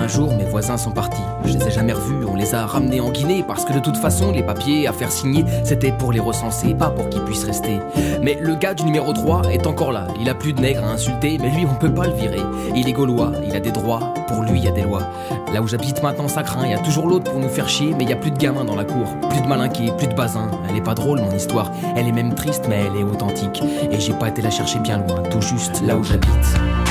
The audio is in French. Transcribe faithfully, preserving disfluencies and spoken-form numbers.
Un jour, mes voisins sont partis. Je les ai jamais revus, on les a ramenés en Guinée. Parce que de toute façon, les papiers à faire signer, c'était pour les recenser, pas pour qu'ils puissent rester. Mais le gars du numéro trois est encore là. Il a plus de nègres à insulter, mais lui, on peut pas le virer. Il est gaulois, il a des droits, pour lui, il y a des lois. Là où j'habite maintenant, ça craint. Il y a toujours l'autre pour nous faire chier, mais il y a plus de gamins dans la cour. Plus de malinqués, plus de bazins. Elle est pas drôle, mon histoire. Elle est même triste, mais elle est authentique. Et j'ai pas été la chercher bien loin, tout juste là où j'habite.